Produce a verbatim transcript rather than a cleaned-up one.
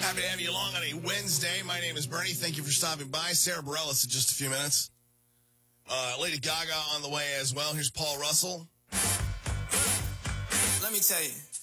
Happy to have you along on a Wednesday. My name is Bernie. Thank you for stopping by. Sarah Bareilles in just a few minutes. Uh, Lady Gaga on the way as well. Here's Paul Russell. Let me tell you.